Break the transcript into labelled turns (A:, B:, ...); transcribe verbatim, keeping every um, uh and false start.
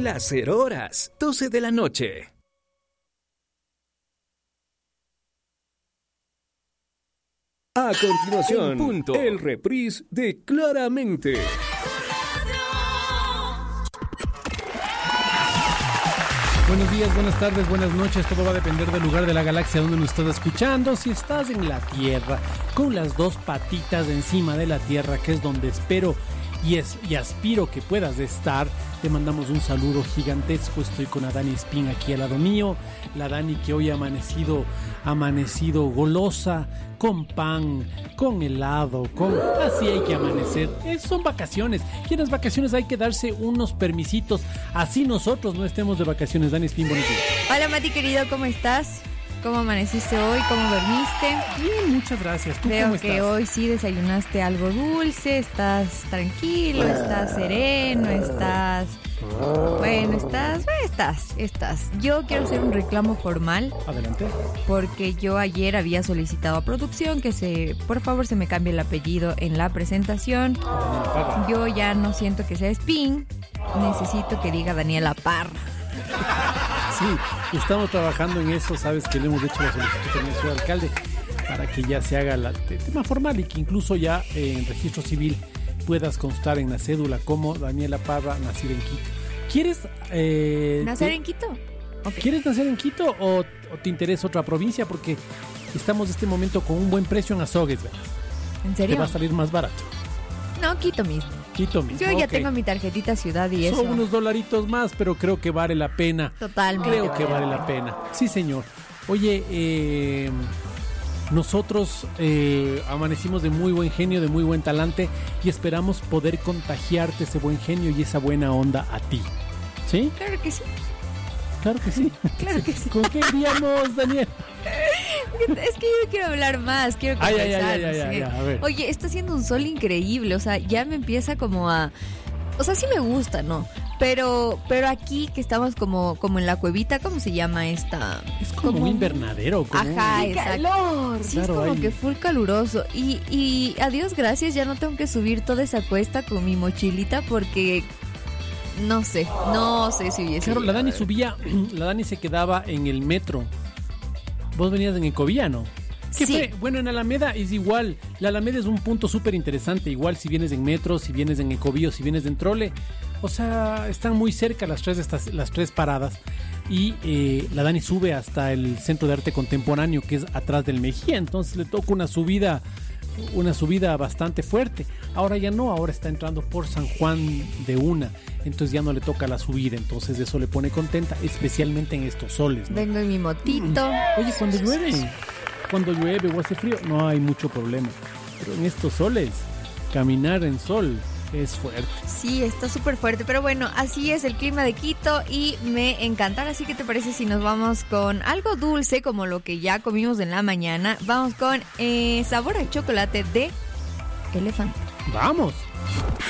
A: las cero horas, doce de la noche. A continuación, en punto, el reprise de Claramente.
B: Buenos días, buenas tardes, buenas noches. Todo va a depender del lugar de la galaxia donde nos estás escuchando. Si estás en la Tierra, con las dos patitas encima de la Tierra, que es donde espero y, es, y aspiro que puedas estar, te mandamos un saludo gigantesco. Estoy con la Dani Espín aquí al lado mío. La Dani que hoy ha amanecido, amanecido golosa, con pan, con helado, con... Así hay que amanecer. Es, son vacaciones. Y en las vacaciones hay que darse unos permisitos. Así nosotros no estemos de vacaciones. Dani Espín, buenos días.
C: Hola Mati querido, ¿cómo estás? ¿Cómo amaneciste hoy? ¿Cómo dormiste?
B: Bien, muchas gracias. ¿Tú
C: Veo
B: cómo
C: que
B: estás?
C: hoy sí desayunaste algo dulce, estás tranquilo, estás sereno, estás... Bueno, estás, bueno, estás, estás. Yo quiero hacer un reclamo formal.
B: Adelante.
C: Porque yo ayer había solicitado a producción que se, por favor, se me cambie el apellido en la presentación. Yo ya no siento que sea Espín, necesito que diga Daniela Parra.
B: Sí, estamos trabajando en eso, sabes que le hemos hecho la solicitud también al señor alcalde para que ya se haga el tema formal y que incluso ya eh, en registro civil puedas constar en la cédula como Daniela Parra, nacida en Quito. ¿Quieres eh,
C: nacer
B: te,
C: en Quito? Okay.
B: ¿Quieres nacer en Quito o, o te interesa otra provincia? Porque estamos en este momento con un buen precio en Azogues, ¿verdad?
C: ¿En serio?
B: Te va a salir más barato.
C: No, Quito mismo.
B: Quito mismo.
C: Yo ya
B: okay.
C: tengo mi tarjetita ciudad y eso.
B: Son unos dolaritos más, pero creo que vale la pena.
C: Totalmente.
B: Creo que vale la pena. Sí, señor. Oye, eh, nosotros eh, amanecimos de muy buen genio, de muy buen talante y esperamos poder contagiarte ese buen genio y esa buena onda a ti. ¿Sí?
C: Claro que sí.
B: Claro que sí.
C: Claro que sí.
B: ¿Con qué iríamos, Daniel?
C: Es que yo quiero hablar más, quiero conversar.
B: Ay, ay, ay,
C: no
B: ay,
C: sé.
B: ay, ay, a ver.
C: Oye, está haciendo un sol increíble, o sea, ya me empieza como a... O sea, sí me gusta, ¿no? Pero pero aquí que estamos como, como en la cuevita, ¿cómo se llama esta?
B: Es como, como un invernadero. Como
C: Ajá,
B: un...
C: exacto.
D: calor.
C: Sí,
B: claro,
C: es como
B: hay...
C: que full caluroso. Y, y a Dios gracias, ya no tengo que subir toda esa cuesta con mi mochilita porque... No sé, no sé si hubiese...
B: Claro, la Dani subía, la Dani se quedaba en el metro. Vos venías en Ecovía, ¿no? ¿Qué
C: sí.
B: fue? Bueno, en Alameda es igual. La Alameda es un punto súper interesante. Igual si vienes en metro, si vienes en Ecovía o si vienes en trole. O sea, están muy cerca las tres, estas, las tres paradas. Y eh, la Dani sube hasta el Centro de Arte Contemporáneo, que es atrás del Mejía. Entonces le toca una subida... una subida bastante fuerte. Ahora ya no, ahora está entrando por San Juan de una, entonces ya no le toca la subida, entonces eso le pone contenta, especialmente en estos soles, ¿no?
C: Vengo en mi motito.
B: Oye, cuando llueve, cuando llueve o hace frío, no hay mucho problema, pero en estos soles, caminar en sol es fuerte.
C: Sí, está súper fuerte, pero bueno, así es el clima de Quito y me encantará. Así que te parece si nos vamos con algo dulce como lo que ya comimos en la mañana. Vamos con eh, sabor a chocolate de elefante.
B: Vamos.